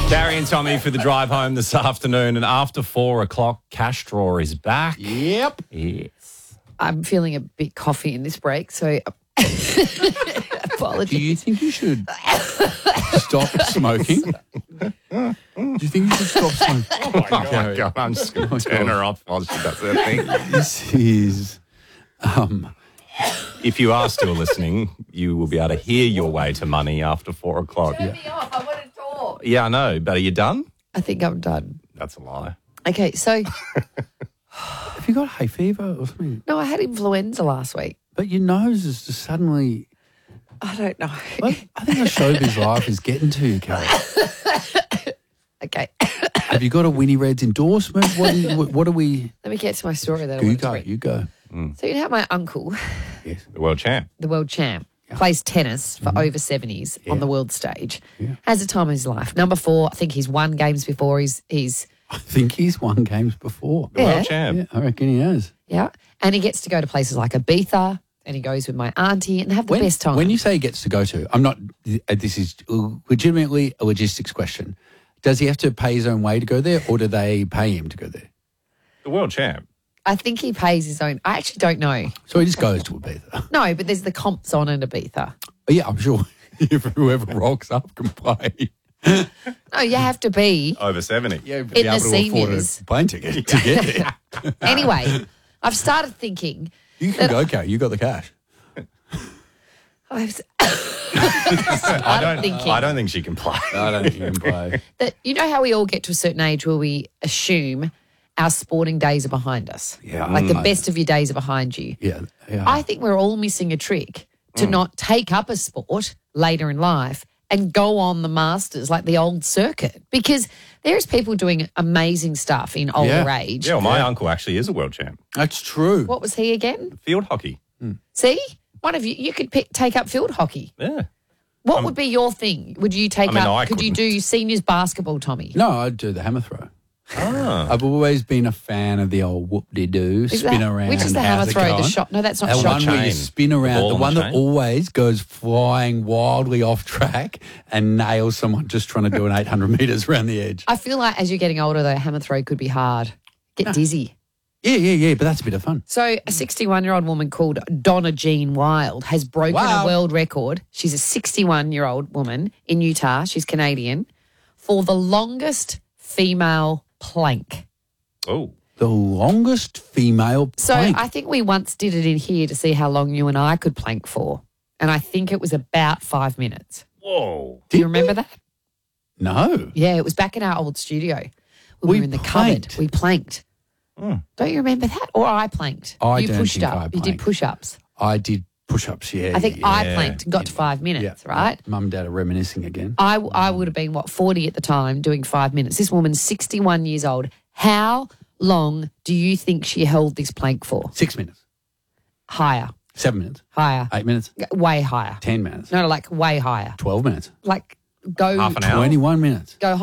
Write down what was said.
Gary and Tommy for the drive home this afternoon. And after 4 o'clock, Cash Draw is back. Yep. Yes. I'm feeling a bit coffee in this break, so apologies. Do you think you should stop smoking? Do you think you should stop smoking? Oh, my God. I'm just going to turn her off while she does that thing. This is... If you are still listening, you will be able to hear your way to money after 4 o'clock. Turn me off. I want to talk. Yeah, I know. But are you done? I think I'm done. That's a lie. Okay, so Have you got hay fever or something? no, I had influenza last week. But your nose is just suddenly... I don't know. I think the showbiz life is getting to you, Carol. Okay, Have you got a Winnie Red's endorsement? What are we... let me get to my story that I You wanted to go, read. you go. So you know how my uncle, Yes. The world champ. the world champ, plays tennis for over 70s on the world stage. Yeah. Has a time of his life. Number 4, I think he's won games before. He's I think he's won games before. The Yeah. world champ. Yeah, I reckon he has. yeah, and he gets to go to places like Ibiza, and he goes with my auntie and have the best time. When you say he gets to go to, I'm not, this is legitimately a logistics question. Does he have to pay his own way to go there, or do they pay him to go there? The world champ. I think he pays his own. I actually don't know. So he just goes to Ibiza. No, but there's the comps on in Ibiza. Yeah, I'm sure if whoever rocks up can play. No, you have to be. Over 70. Yeah, In the seniors. a plane ticket to get there. Anyway, I've started thinking. You can go, okay, you got the cash. I've started thinking I don't think she can play. I don't think you can play. that you know how we all get to a certain age where we assume our sporting days are behind us. Yeah, Like the best of your days are behind you. Yeah. I think we're all missing a trick to not take up a sport later in life and go on the masters like the old circuit, because there's people doing amazing stuff in older Yeah. age. Yeah, well, my uncle actually is a world champ. That's true. What was he again? Field hockey. See, one of you could take up field hockey. Yeah. What would be your thing? Would you take I mean, up? I Could you couldn't. do seniors basketball, Tommy? No, I'd do the hammer throw. Ah. I've always been a fan of the old whoop-de-doo, Is spin that- around. Which is the hammer how's it throw? The going? shot? No, that's not That shot. one where you chain. spin The around, ball the on one the that chain. always goes flying wildly off track and nails someone just trying to do an 800 metres around the edge. I feel like as you're getting older, though, hammer throw could be hard. Get dizzy. Yeah, but that's a bit of fun. So a 61-year-old woman called Donna Jean Wild has broken Wow. a world record. She's a 61-year-old woman in Utah. She's Canadian for the longest female plank. Oh. The longest female So plank. I think we once did it in here to see how long you and I could plank for. And I think it was about 5 minutes. Whoa. Do you remember that? No. Yeah, it was back in our old studio. We were in the planked. cupboard. We planked. Don't you remember that? Or I planked. I you don't pushed think up. I You did planked. push-ups. I did push-ups, yeah. I think yeah. I planked and got to 5 minutes, right? Mum and Dad are reminiscing again. I would have been, 40 at the time doing 5 minutes. This woman's 61 years old. How long do you think she held this plank for? 6 minutes. Higher, 7 minutes. higher, 8 minutes. way higher. 10 minutes. No, like way higher. 12 minutes. Like go Half an hour. 21 minutes. go